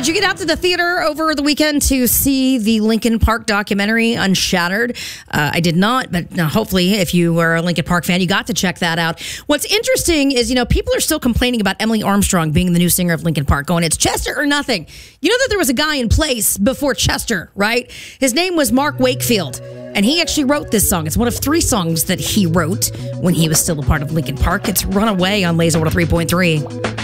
Did you get out to the theater over the weekend to see the Linkin Park documentary, Unshattered? I did not, but hopefully if you were a Linkin Park fan, you got to check that out. What's interesting is, people are still complaining about Emily Armstrong being the new singer of Linkin Park, going, it's Chester or nothing. You know that there was a guy in place before Chester, right? His name was Mark Wakefield, and he actually wrote this song. It's one of 3 songs that he wrote when he was still a part of Linkin Park. It's Runaway on Laser 103.3.